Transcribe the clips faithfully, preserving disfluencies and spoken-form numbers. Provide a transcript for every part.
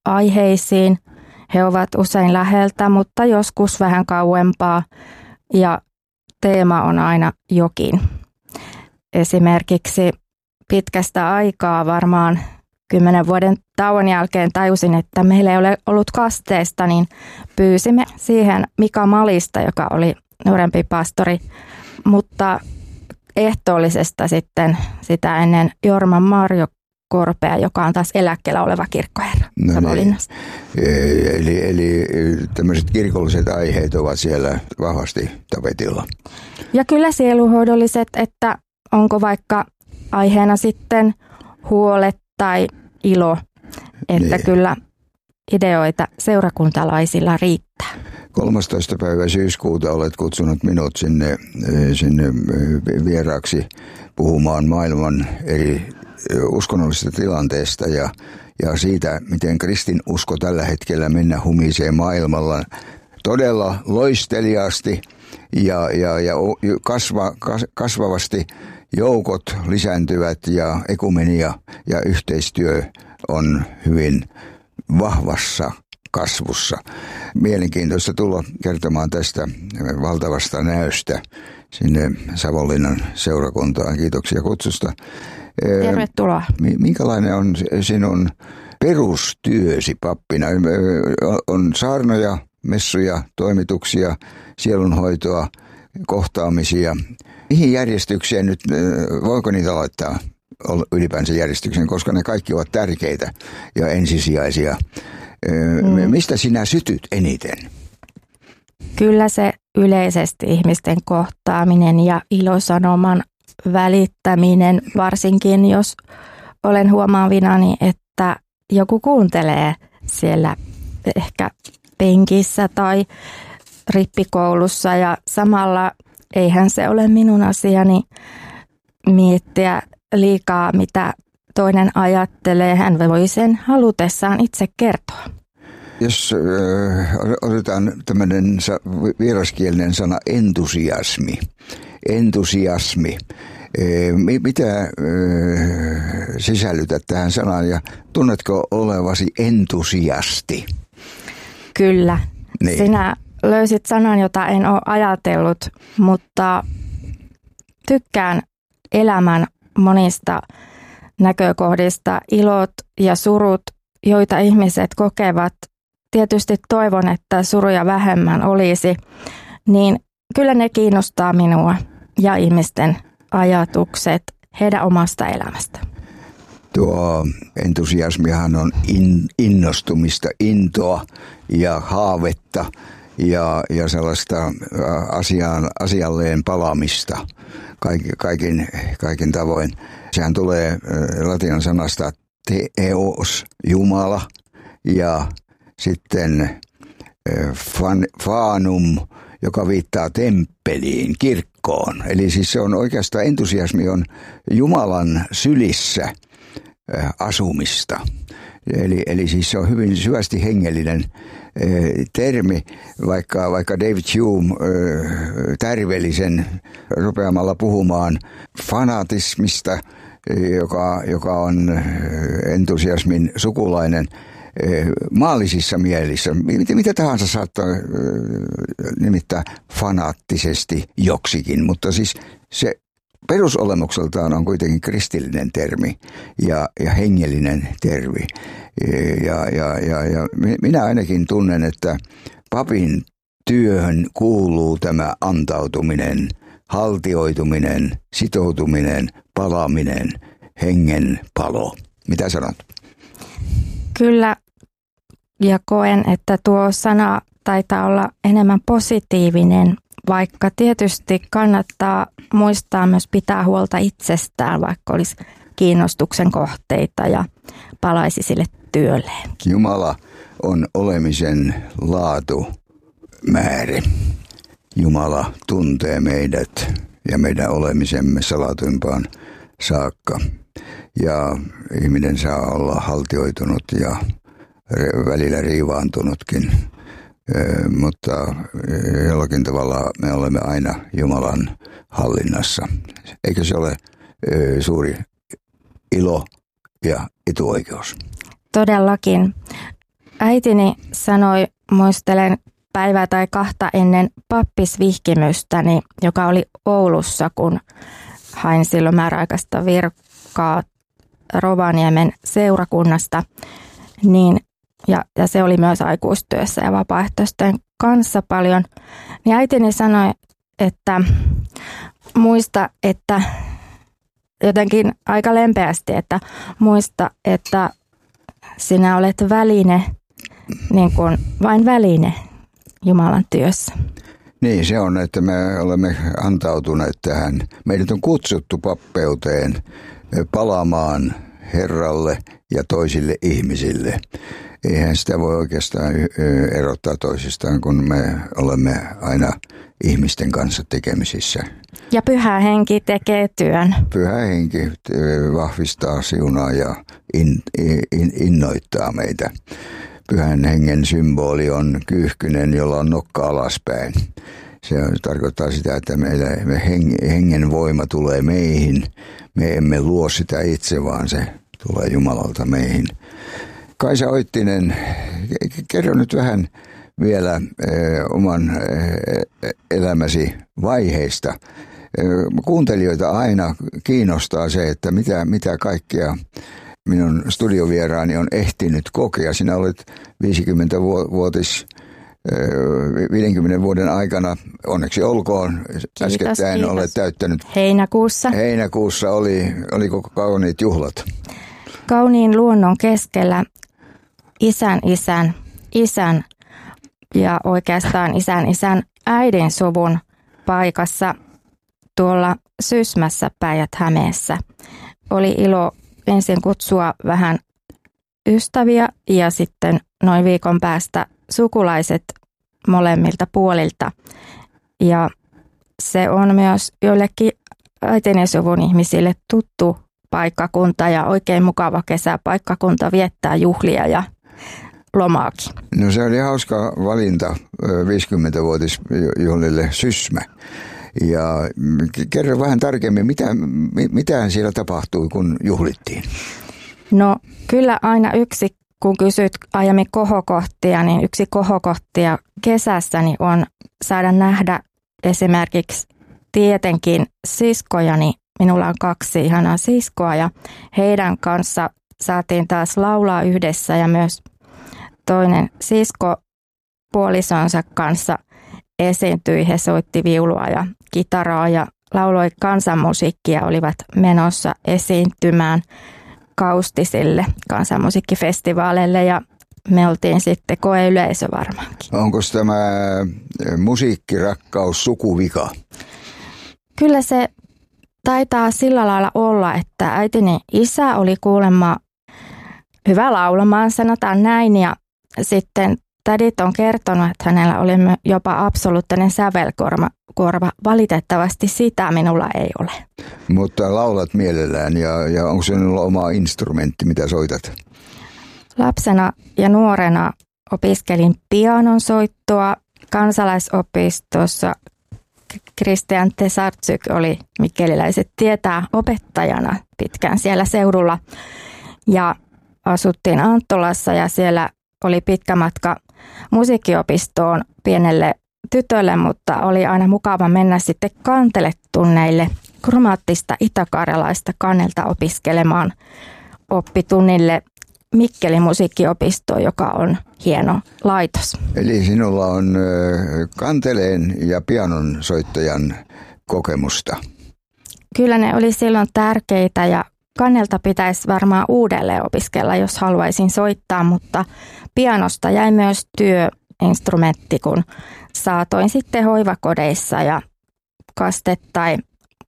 aiheisiin. He ovat usein läheltä, mutta joskus vähän kauempaa ja teema on aina jokin. Esimerkiksi pitkästä aikaa varmaan kymmenen vuoden tauon jälkeen tajusin, että meillä ei ole ollut kasteesta, niin pyysimme siihen Mika Malista, joka oli nuorempi pastori, mutta ehtoollisesta sitten sitä ennen Jorma Marjo Korpea, joka on taas eläkkeellä oleva kirkkoherra Savonlinnassa. Niin. Eli, eli tämmöiset kirkolliset aiheet ovat siellä vahvasti tapetilla. Ja kyllä sieluhoidolliset, että onko vaikka aiheena sitten huolet tai ilo, että niin. Kyllä ideoita seurakuntalaisilla riittää. kolmastoista päivä syyskuuta olet kutsunut minut sinne, sinne vieraaksi puhumaan maailman eri uskonnollisesta tilanteesta ja, ja siitä, miten kristinusko tällä hetkellä mennä humisee maailmalla todella loisteliaasti ja, ja, ja kasva, kas, kasvavasti joukot lisääntyvät ja ekumenia ja yhteistyö on hyvin vahvassa kasvussa. Mielenkiintoista tulla kertomaan tästä valtavasta näystä sinne Savonlinnan seurakuntaan. Kiitoksia kutsusta. Tervetuloa. Minkälainen on sinun perustyösi pappina? On saarnoja, messuja, toimituksia, sielunhoitoa, kohtaamisia. Mihin järjestykseen nyt, voiko niitä laittaa ylipäänsä järjestykseen, koska ne kaikki ovat tärkeitä ja ensisijaisia. Mm. Mistä sinä sytyt eniten? Kyllä se yleisesti ihmisten kohtaaminen ja ilosanoman välittäminen, varsinkin jos olen huomaavinani, että joku kuuntelee siellä ehkä penkissä tai rippikoulussa ja samalla eihän se ole minun asiani miettiä liikaa, mitä toinen ajattelee. Hän voi sen halutessaan itse kertoa. Jos äh, otetaan tämmöinen vieraskielinen sana entusiasmi. Entusiasmi. Mitä äh, sisällytät tähän sanaan ja tunnetko olevasi entusiasti? Kyllä. Niin. Sinä löysit sanan, jota en ole ajatellut, mutta tykkään elämän monista näkökohdista, ilot ja surut, joita ihmiset kokevat. Tietysti toivon, että suruja vähemmän olisi, niin kyllä ne kiinnostaa minua ja ihmisten ajatukset heidän omasta elämästä. Tuo entusiasmihan on in, innostumista, intoa ja haavetta ja, ja sellaista asiaan, asialleen palaamista kaikin, kaikin, kaikin tavoin. Sehän tulee latinan sanasta theos, Jumala, ja sitten fan, fanum, joka viittaa temppeliin, kirkkoon. Eli siis se on oikeastaan, entusiasmi on Jumalan sylissä asumista. Eli, eli siis se on hyvin syvästi hengellinen termi, vaikka, vaikka David Hume tärveli sen rupeamalla puhumaan fanatismista, joka, joka on entusiasmin sukulainen maallisissa mielissä. Mitä, mitä tahansa saattaa nimittää fanaattisesti joksikin, mutta siis se perusolemukseltaan on kuitenkin kristillinen termi ja, ja hengellinen termi. Ja, ja, ja, ja minä ainakin tunnen, että papin työhön kuuluu tämä antautuminen, haltioituminen, sitoutuminen, palaaminen, hengen palo. Mitä sanot? Kyllä, ja koen, että tuo sana taitaa olla enemmän positiivinen, vaikka tietysti kannattaa muistaa myös pitää huolta itsestään, vaikka olisi kiinnostuksen kohteita ja palaisi sille työlleen. Jumala on olemisen laatumäärä. Jumala tuntee meidät ja meidän olemisemme salatuimpaan saakka. Ja ihminen saa olla haltioitunut ja välillä riivaantunutkin. Ö, mutta jollakin tavalla me olemme aina Jumalan hallinnassa. Eikö se ole ö, suuri ilo ja etuoikeus? Todellakin. äitini sanoi, muistelen päivää tai kahta ennen pappisvihkimystäni, joka oli Oulussa, kun hain silloin määräaikaista virkaa Rovaniemen seurakunnasta, niin, ja, ja se oli myös aikuistyössä ja vapaaehtoisten kanssa paljon, niin äitini sanoi, että muista, että jotenkin aika lempeästi, että muista, että sinä olet väline, niin kuin vain väline Jumalan työssä. Niin se on, että me olemme antautuneet tähän. Meidät on kutsuttu pappeuteen palaamaan Herralle ja toisille ihmisille. Eihän sitä voi oikeastaan erottaa toisistaan, kun me olemme aina ihmisten kanssa tekemisissä. Ja Pyhä Henki tekee työn. Pyhä Henki vahvistaa, siunaa ja in, in, innoittaa meitä. Pyhän Hengen symboli on kyyhkynen, jolla on nokka alaspäin. Se tarkoittaa sitä, että meillä, me hengen voima tulee meihin. Me emme luo sitä itse, vaan se tulee Jumalalta meihin. Kaisa Oittinen, kerro nyt vähän vielä oman elämäsi vaiheista. Kuuntelijoita aina kiinnostaa se, että mitä, mitä kaikkea minun studiovieraani on ehtinyt kokea. Sinä olet viisikymmentävuotis, viidenkymmenen vuoden aikana, onneksi olkoon, kiitos, äskettäin kiitos. Olet täyttänyt. Heinäkuussa. Heinäkuussa oli, oli koko kauniit juhlat. Kauniin luonnon keskellä isän isän, isän ja oikeastaan isän isän äidin suvun paikassa tuolla Sysmässä Päijät-Hämeessä. Oli ilo ensin kutsua vähän ystäviä ja sitten noin viikon päästä sukulaiset molemmilta puolilta. Ja se on myös joillekin äitini suvun ihmisille tuttu paikkakunta ja oikein mukava kesäpaikkakunta viettää juhlia ja lomaakin. No se oli hauska valinta viisikymmentävuotisjuhlille Sysmä. Ja kerro vähän tarkemmin, mitä, mitä siellä tapahtui, kun juhlittiin? No kyllä aina yksi, kun kysyt aiemmin kohokohtia, niin yksi kohokohtia kesässäni on saada nähdä esimerkiksi tietenkin siskojani. Minulla on kaksi ihanaa siskoa ja heidän kanssa saatiin taas laulaa yhdessä ja myös toinen sisko puolisonsa kanssa esiintyi. He soitti viulua ja kitaraa ja lauloi kansanmusiikkia, olivat menossa esiintymään Kaustisille kansanmusiikkifestivaaleille ja me oltiin sitten koeyleisö varmaankin. Onko tämä musiikkirakkaus sukuvika? Kyllä se taitaa sillä lailla olla, että äitini isä oli kuulemma hyvä laulamaan, sanotaan näin, ja sitten tädit on kertonut, että hänellä oli jopa absoluuttinen sävelkorva. Korva. Valitettavasti sitä minulla ei ole. Mutta laulat mielellään ja, ja onko sinulla oma instrumentti, mitä soitat? Lapsena ja nuorena opiskelin pianon soittoa kansalaisopistossa. Christian Tesarczyk oli, mikkeliläiset tietää, opettajana pitkään siellä seudulla. Ja asuttiin Anttolassa ja siellä oli pitkä matka musiikkiopistoon pienelle tytölle, mutta oli aina mukava mennä sitten kanteletunneille kromaattista itä-karjalaista kannelta opiskelemaan oppitunnille Mikkelin musiikkiopistoon, joka on hieno laitos. Eli sinulla on kanteleen ja pianon soittajan kokemusta. Kyllä ne oli silloin tärkeitä ja kannelta pitäisi varmaan uudelleen opiskella, jos haluaisin soittaa, mutta pianosta jäi myös työinstrumentti, kun saatoin sitten hoivakodeissa ja kaste- tai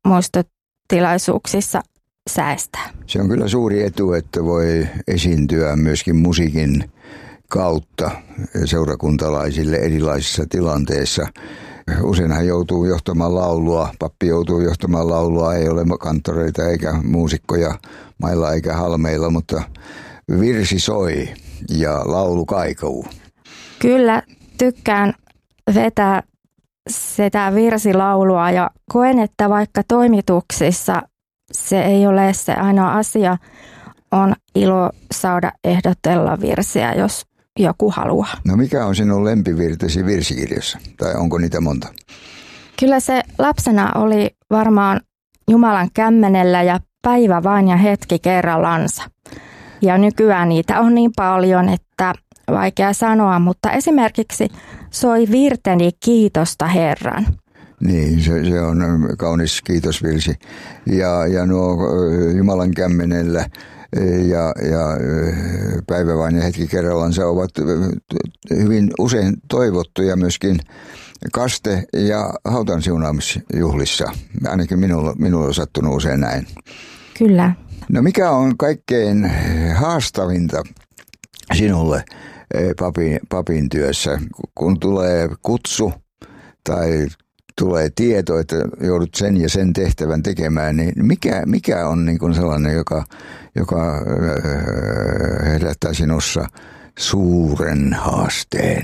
muistotilaisuuksissa säästää. Se on kyllä suuri etu, että voi esiintyä myöskin musiikin kautta seurakuntalaisille erilaisissa tilanteissa. Useinhan joutuu johtamaan laulua, pappi joutuu johtamaan laulua, ei ole kanttoreita eikä muusikkoja mailla eikä halmeilla, mutta virsi soi ja laulu kaikuu. Kyllä, tykkään vetää sitä virsilaulua ja koen, että vaikka toimituksissa se ei ole se ainoa asia, on ilo saada ehdotella virsiä, jos joku haluaa. No mikä on sinun lempivirtesi virsikirjassa? Tai onko niitä monta? Kyllä se lapsena oli varmaan Jumalan kämmenellä ja päivä vain ja hetki kerrallansa. Ja nykyään niitä on niin paljon, että vaikea sanoa, mutta esimerkiksi soi virteni kiitosta Herran. Niin, se, se on kaunis kiitosvirsi. Ja, ja nuo Jumalan kämmenellä ja, ja päivä vain ja hetki kerrallansa ovat hyvin usein toivottuja myöskin kaste- ja hautansiunaamisjuhlissa. Ainakin minulla, minulla on sattunut usein näin. Kyllä. No mikä on kaikkein haastavinta sinulle papin, papin työssä, kun tulee kutsu tai tulee tieto, että joudut sen ja sen tehtävän tekemään, niin mikä, mikä on niin kuin sellainen, joka, joka herättää sinussa suuren haasteen?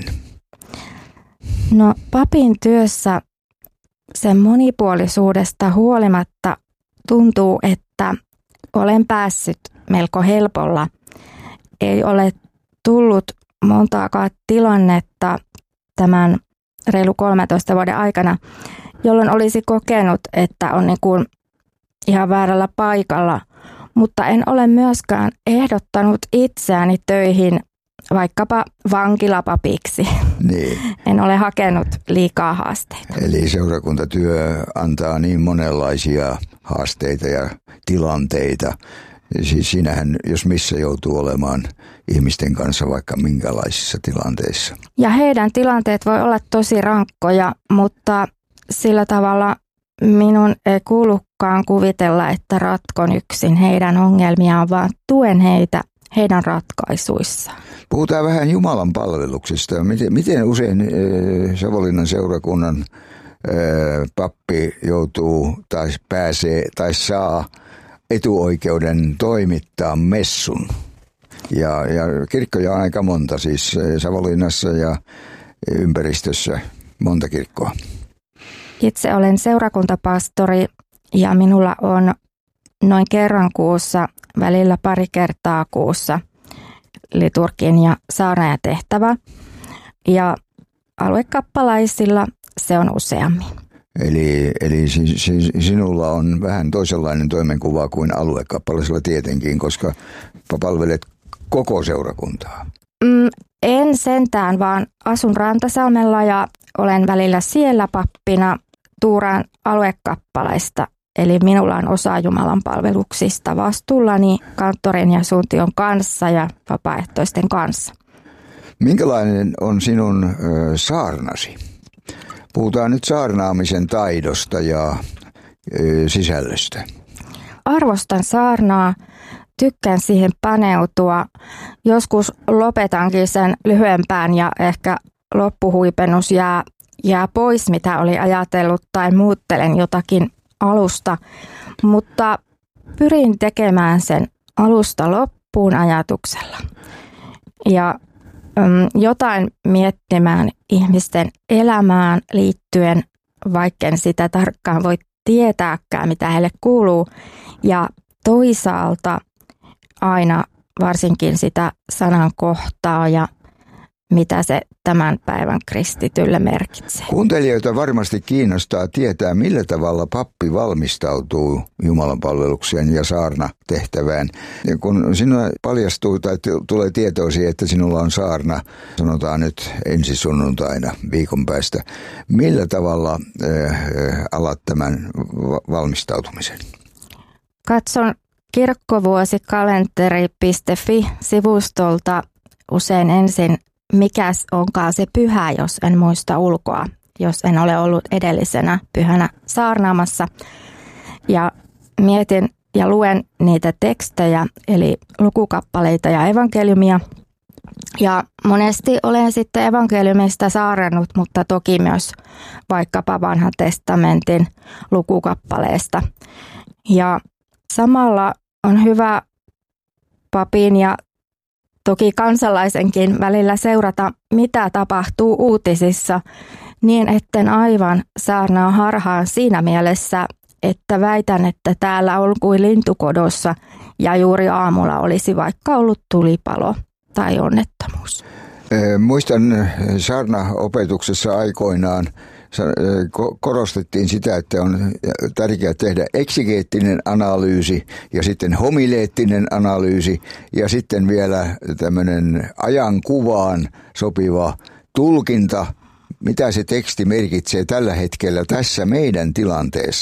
No papin työssä sen monipuolisuudesta huolimatta tuntuu, että olen päässyt melko helpolla. Ei ole tullut montaakaan tilannetta tämän reilu kolmentoista vuoden aikana, jolloin olisi kokenut, että on niin kuin ihan väärällä paikalla, mutta en ole myöskään ehdottanut itseäni töihin vaikkapa vankilapapiksi. Niin. En ole hakenut liikaa haasteita. Eli seurakuntatyö antaa niin monenlaisia haasteita ja tilanteita. Siis siinähän, jos missä joutuu olemaan ihmisten kanssa vaikka minkälaisissa tilanteissa. Ja heidän tilanteet voi olla tosi rankkoja, mutta sillä tavalla minun ei kuulukaan kuvitella, että ratkon yksin heidän ongelmiaan, vaan tuen heitä heidän ratkaisuissaan. Puhutaan vähän Jumalan palveluksesta. Miten, miten usein äh, Savonlinnan seurakunnan äh, pappi joutuu tai pääsee tai saa etuoikeuden toimittaa messun? Ja, ja kirkkoja on aika monta, siis Savonlinnassa ja ympäristössä monta kirkkoa. Itse olen seurakuntapastori ja minulla on noin kerran kuussa, välillä pari kertaa kuussa liturgin ja saarnaajatehtävä. Ja aluekappalaisilla se on useammin. Eli, eli si, si, sinulla on vähän toisenlainen toimenkuva kuin aluekappalaisilla tietenkin, koska palvelet koko seurakuntaa. Mm, en sentään, vaan asun Rantasalmella ja olen välillä siellä pappina tuuraan aluekappalaista. Eli minulla on osa Jumalan palveluksista vastuullani kanttorin ja suuntion kanssa ja vapaaehtoisten kanssa. Minkälainen on sinun ö, saarnasi? Puhutaan nyt saarnaamisen taidosta ja ö, sisällöstä. Arvostan saarnaa, tykkään siihen paneutua. Joskus lopetankin sen lyhyempään ja ehkä loppuhuipennus jää, jää pois, mitä oli ajatellut, tai muuttelen jotakin alusta, mutta pyrin tekemään sen alusta loppuun ajatuksella ja äm, jotain miettimään ihmisten elämään liittyen, vaikken sitä tarkkaan voi tietääkään, mitä heille kuuluu, ja toisaalta aina varsinkin sitä sanan kohtaa ja mitä se tämän päivän kristitylle merkitsee. Kuuntelijoita varmasti kiinnostaa tietää, millä tavalla pappi valmistautuu Jumalan palvelukseen ja saarna tehtävään. Ja kun sinulla paljastuu tai tulee tietoisi, että sinulla on saarna, sanotaan nyt ensi sunnuntaina viikon päästä, millä tavalla äh, alat tämän valmistautumisen? Katson kirkkovuosikalenteri piste fi-sivustolta usein ensin, mikä onkaan se pyhä, jos en muista ulkoa, jos en ole ollut edellisenä pyhänä saarnaamassa. Ja mietin ja luen niitä tekstejä, eli lukukappaleita ja evankeliumia. Ja monesti olen sitten evankeliumista saarnannut, mutta toki myös vaikkapa vanhan testamentin lukukappaleesta. Ja samalla on hyvä papin ja toki kansalaisenkin välillä seurata, mitä tapahtuu uutisissa, niin etten aivan saarnaa harhaan siinä mielessä, että väitän, että täällä on kuin lintukodossa ja juuri aamulla olisi vaikka ollut tulipalo tai onnettomuus. Muistan saarnaopetuksessa aikoinaan korostettiin sitä, että on tärkeää tehdä eksegeettinen analyysi ja sitten homileettinen analyysi ja sitten vielä tämmöinen ajankuvaan sopiva tulkinta, mitä se teksti merkitsee tällä hetkellä tässä meidän tilanteessa.